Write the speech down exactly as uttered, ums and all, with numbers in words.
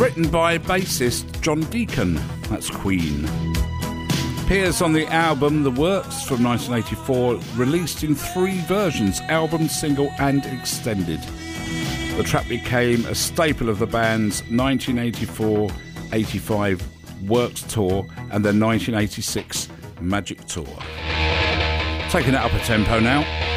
written by bassist John Deacon. That's Queen. Appears on the album The Works from nineteen eighty-four, released in three versions, album, single and extended. The track became a staple of the band's nineteen eighty-four eighty-five Works tour and their nineteen eighty-six Magic tour. Taking it up a tempo now.